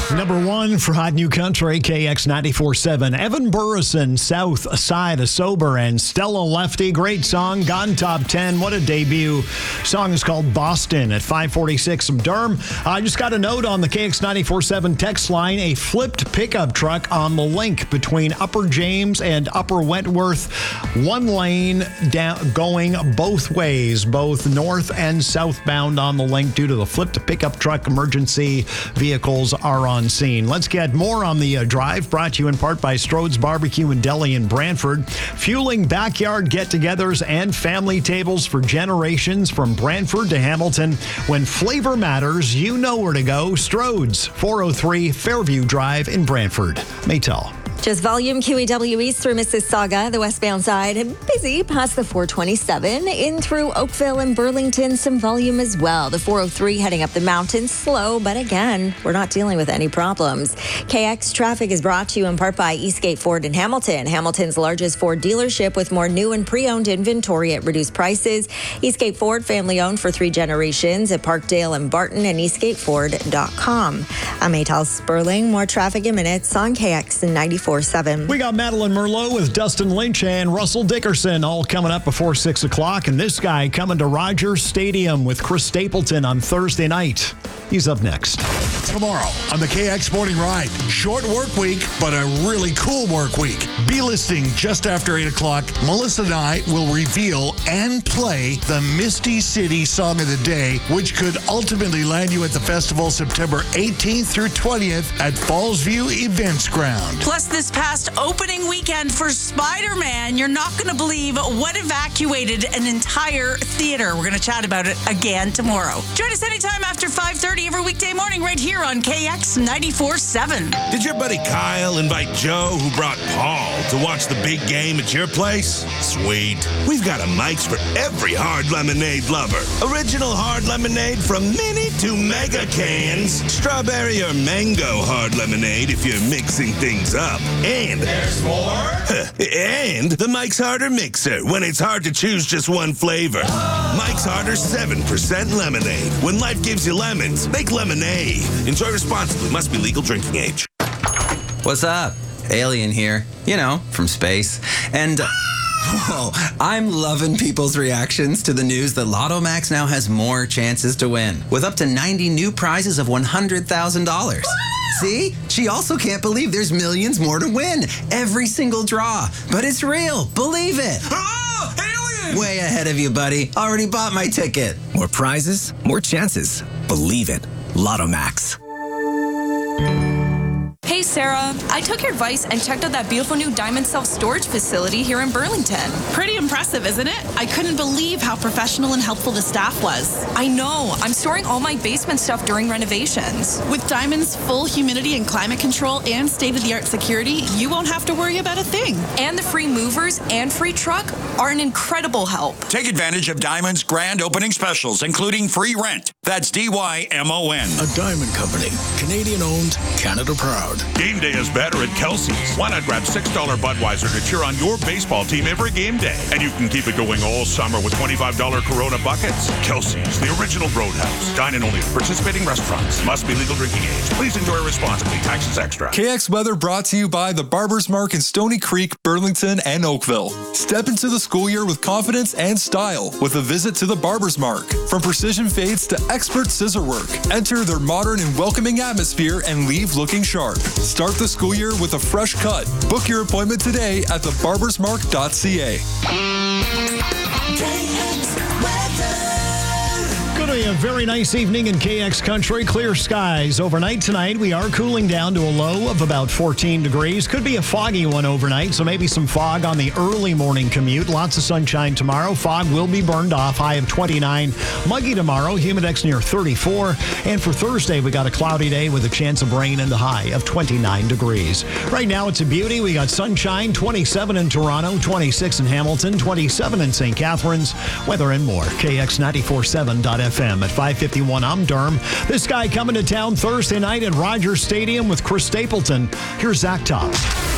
Number one for Hot New Country, KX 94.7. Evan Burrison, South Side of Sober, and Stella Lefty. Great song, gone top 10. What a debut. Song is called Boston at 546 from Durham. I just got a note on the KX 94.7 text line. A flipped pickup truck on the link between Upper James and Upper Wentworth. One lane down, going both ways, both north and southbound on the link due to the flipped pickup truck. Emergency vehicles are on scene. Let's get more on the drive, brought to you in part by Strode's Barbecue and Deli in Brantford, fueling backyard get-togethers and family tables for generations from Brantford to Hamilton. When flavor matters, you know where to go. Strode's, 403 Fairview Drive in Brantford. Maytel. Just volume QEW East through Mississauga, the westbound side, busy past the 427. In through Oakville and Burlington, some volume as well. The 403 heading up the mountain, slow, but again, we're not dealing with any problems. KX traffic is brought to you in part by Eastgate Ford in Hamilton, Hamilton's largest Ford dealership with more new and pre-owned inventory at reduced prices. Eastgate Ford, family owned for 3 generations at Parkdale and Barton, and eastgateford.com. I'm Maytal Sperling. More traffic in minutes on KX 94.7. We got Madeline Merlot with Dustin Lynch and Russell Dickerson all coming up before 6 o'clock. And this guy coming to Rogers Stadium with Chris Stapleton on Thursday night. He's up next. Tomorrow on the KX Morning Ride. Short work week, but a really cool work week. Be listening just after 8 o'clock. Melissa and I will reveal and play the Misty City Song of the Day, which could ultimately land you at the festival September 18th through 20th at Fallsview Events Ground. Plus, this past opening weekend for Spider-Man, you're not going to believe what evacuated an entire theater. We're going to chat about it again tomorrow. Join us anytime after 5:30 every weekday morning right here on KX 94.7. Did your buddy Kyle invite Joe, who brought Paul, to watch the big game at your place? Sweet. We've got a Mike's for every hard lemonade lover. Original hard lemonade from mini to mega cans. Strawberry or mango hard lemonade if you're mixing things up. And there's more? And the Mike's Harder Mixer, when it's hard to choose just one flavor. Mike's Harder 7% lemonade. When life gives you lemons, make lemonade. Enjoy responsibly. Must be legal drinking age. What's up? Alien here. You know, from space. And I'm loving people's reactions to the news that Lotto Max now has more chances to win, with up to 90 new prizes of $100,000. See? She also can't believe there's millions more to win. Every single draw. But it's real. Believe it. Oh, alien! Way ahead of you, buddy. Already bought my ticket. More prizes, more chances. Believe it. Lotto Max. Hey, Sarah. I took your advice and checked out that beautiful new Diamond self-storage facility here in Burlington. Pretty impressive, isn't it? I couldn't believe how professional and helpful the staff was. I know. I'm storing all my basement stuff during renovations. With Diamond's full humidity and climate control and state-of-the-art security, you won't have to worry about a thing. And the free movers and free truck are an incredible help. Take advantage of Diamond's grand opening specials, including free rent. That's DYMON. A Diamond Company. Canadian-owned, Canada-proud. Game day is better at Kelsey's. Why not grab $6 Budweiser to cheer on your baseball team every game day? And you can keep it going all summer with $25 Corona buckets. Kelsey's, the original Roadhouse. Dine in only at participating restaurants. Must be legal drinking age. Please enjoy responsibly. Taxes extra. KX Weather brought to you by the Barber's Mark in Stony Creek, Burlington, and Oakville. Step into the school year with confidence and style with a visit to the Barber's Mark. From precision fades to expert scissor work, enter their modern and welcoming atmosphere and leave looking sharp. Start the school year with a fresh cut. Book your appointment today at thebarbersmark.ca. Going to be a very nice evening in KX Country. Clear skies overnight tonight. We are cooling down to a low of about 14 degrees. Could be a foggy one overnight, so maybe some fog on the early morning commute. Lots of sunshine tomorrow. Fog will be burned off. High of 29. Muggy tomorrow. Humidex near 34. And for Thursday, we got a cloudy day with a chance of rain and a high of 29 degrees. Right now, it's a beauty. We got sunshine, 27 in Toronto, 26 in Hamilton, 27 in St. Catharines. Weather and more. KX947.FM. At 5:51, I'm Durham. This guy coming to town Thursday night at Rogers Stadium with Chris Stapleton. Here's Zach Top.